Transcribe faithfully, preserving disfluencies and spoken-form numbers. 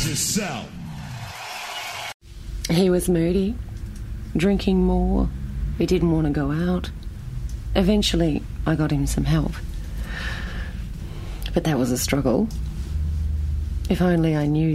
to sell. He was moody, drinking more. He didn't want to go out. Eventually, I got him some help. But that was a struggle. If only I knew